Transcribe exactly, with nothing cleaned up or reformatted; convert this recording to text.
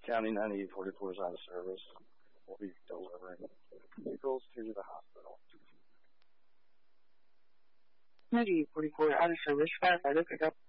County ninety-eight forty-four is out of service. We'll be delivering vehicles to the hospital. ninety-eight forty-four out of service. Firefighter pickup.